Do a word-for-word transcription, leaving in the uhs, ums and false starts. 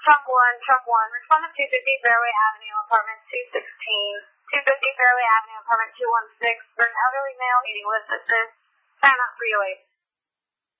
Trump one, Trump one. Respond to two fifty Fairway Avenue, apartment two sixteen. two fifty Fairway Avenue, apartment two one six. For an elderly male needing lift assist, sign up for your wait.